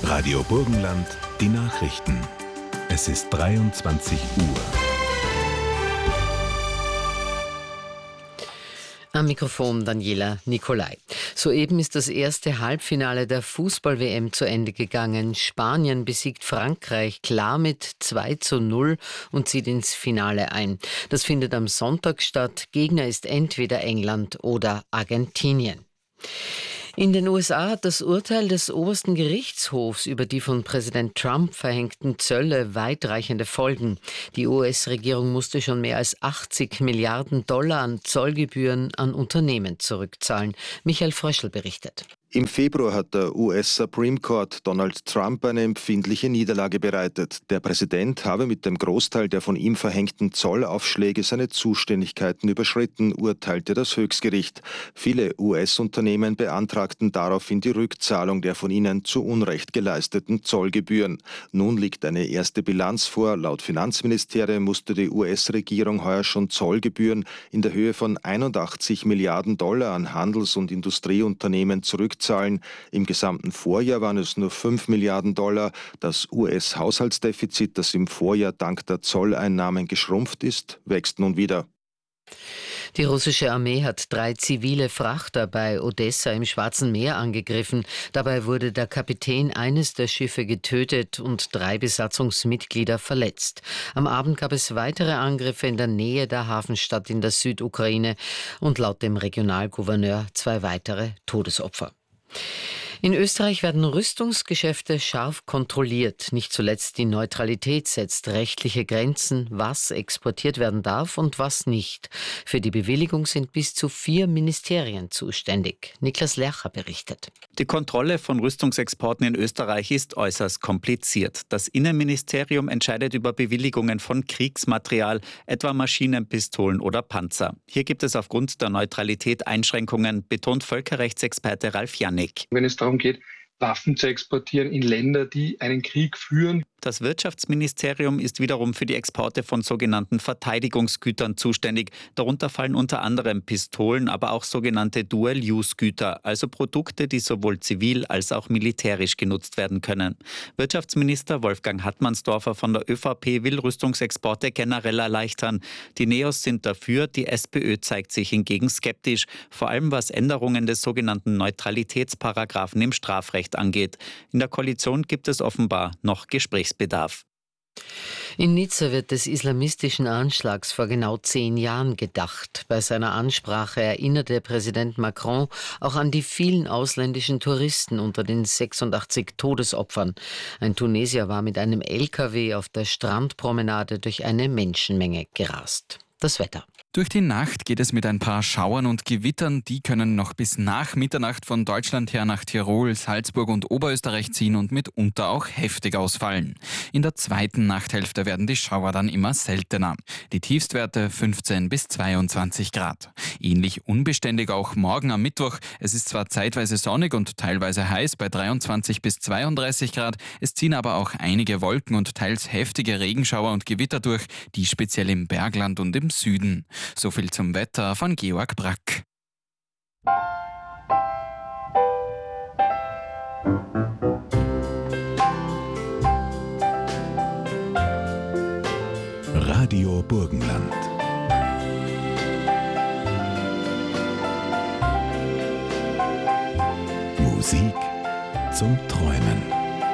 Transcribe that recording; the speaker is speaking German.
Radio Burgenland, die Nachrichten. Es ist 23 Uhr. Am Mikrofon Daniela Nicolai. Soeben ist das erste Halbfinale der Fußball-WM zu Ende gegangen. Spanien besiegt Frankreich klar mit 2:0 und zieht ins Finale ein. Das findet am Sonntag statt. Gegner ist entweder England oder Argentinien. In den USA hat das Urteil des obersten Gerichtshofs über die von Präsident Trump verhängten Zölle weitreichende Folgen. Die US-Regierung musste schon mehr als 80 Milliarden Dollar an Zollgebühren an Unternehmen zurückzahlen. Michael Fröschl berichtet. Im Februar hat der US Supreme Court Donald Trump eine empfindliche Niederlage bereitet. Der Präsident habe mit dem Großteil der von ihm verhängten Zollaufschläge seine Zuständigkeiten überschritten, urteilte das Höchstgericht. Viele US-Unternehmen beantragten daraufhin die Rückzahlung der von ihnen zu Unrecht geleisteten Zollgebühren. Nun liegt eine erste Bilanz vor. Laut Finanzministerium musste die US-Regierung heuer schon Zollgebühren in der Höhe von 81 Milliarden Dollar an Handels- und Industrieunternehmen zurückzahlen. Im gesamten Vorjahr waren es nur 5 Milliarden Dollar. Das US-Haushaltsdefizit, das im Vorjahr dank der Zolleinnahmen geschrumpft ist, wächst nun wieder. Die russische Armee hat 3 zivile Frachter bei Odessa im Schwarzen Meer angegriffen. Dabei wurde der Kapitän eines der Schiffe getötet und 3 Besatzungsmitglieder verletzt. Am Abend gab es weitere Angriffe in der Nähe der Hafenstadt in der Südukraine und laut dem Regionalgouverneur 2 weitere Todesopfer. In Österreich werden Rüstungsgeschäfte scharf kontrolliert. Nicht zuletzt die Neutralität setzt rechtliche Grenzen, was exportiert werden darf und was nicht. Für die Bewilligung sind bis zu 4 Ministerien zuständig. Niklas Lercher berichtet. Die Kontrolle von Rüstungsexporten in Österreich ist äußerst kompliziert. Das Innenministerium entscheidet über Bewilligungen von Kriegsmaterial, etwa Maschinen, Pistolen oder Panzer. Hier gibt es aufgrund der Neutralität Einschränkungen, betont Völkerrechtsexperte Ralf Jannik. Wenn es darum geht, Waffen zu exportieren in Länder, die einen Krieg führen. Das Wirtschaftsministerium ist wiederum für die Exporte von sogenannten Verteidigungsgütern zuständig. Darunter fallen unter anderem Pistolen, aber auch sogenannte Dual-Use-Güter, also Produkte, die sowohl zivil als auch militärisch genutzt werden können. Wirtschaftsminister Wolfgang Hartmannsdorfer von der ÖVP will Rüstungsexporte generell erleichtern. Die Neos sind dafür, die SPÖ zeigt sich hingegen skeptisch, vor allem was Änderungen des sogenannten Neutralitätsparagraphen im Strafrecht angeht. In der Koalition gibt es offenbar noch Gesprächsbedarf. In Nizza wird des islamistischen Anschlags vor genau 10 Jahren gedacht. Bei seiner Ansprache erinnerte Präsident Macron auch an die vielen ausländischen Touristen unter den 86 Todesopfern. Ein Tunesier war mit einem LKW auf der Strandpromenade durch eine Menschenmenge gerast. Das Wetter. Durch die Nacht geht es mit ein paar Schauern und Gewittern. Die können noch bis nach Mitternacht von Deutschland her nach Tirol, Salzburg und Oberösterreich ziehen und mitunter auch heftig ausfallen. In der zweiten Nachthälfte werden die Schauer dann immer seltener. Die Tiefstwerte 15 bis 22 Grad. Ähnlich unbeständig auch morgen am Mittwoch. Es ist zwar zeitweise sonnig und teilweise heiß bei 23 bis 32 Grad. Es ziehen aber auch einige Wolken und teils heftige Regenschauer und Gewitter durch, die speziell im Bergland und im Süden. So viel zum Wetter von Georg Brack. Radio Burgenland. Musik zum Träumen.